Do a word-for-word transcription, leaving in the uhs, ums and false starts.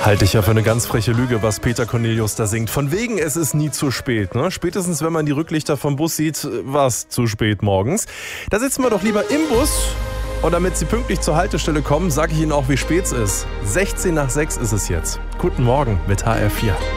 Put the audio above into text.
Halte ich ja für eine ganz freche Lüge, was Peter Cornelius da singt. Von wegen, es ist nie zu spät. Ne? Spätestens, wenn man die Rücklichter vom Bus sieht, war es zu spät morgens. Da sitzen wir doch lieber im Bus. Und damit Sie pünktlich zur Haltestelle kommen, sage ich Ihnen auch, wie spät es ist. sechzehn nach sechs ist es jetzt. Guten Morgen mit H R vier.